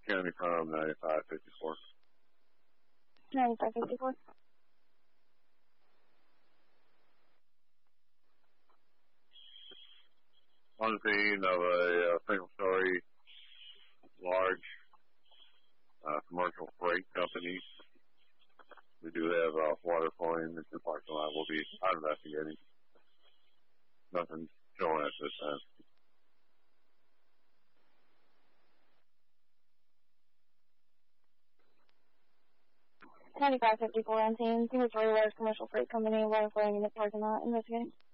County from 9554. 9554. On the scene of a single-story, large commercial freight company. We do have water flowing into the parking lot. We'll be out investigating. Nothing showing at this time. 9554 on scene. Single-story large commercial freight company. Water flowing in the parking lot. Investigating.